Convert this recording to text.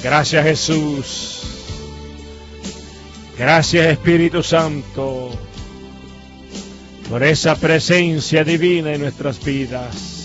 Gracias, Jesús. Gracias, Espíritu Santo, por esa presencia divina en nuestras vidas.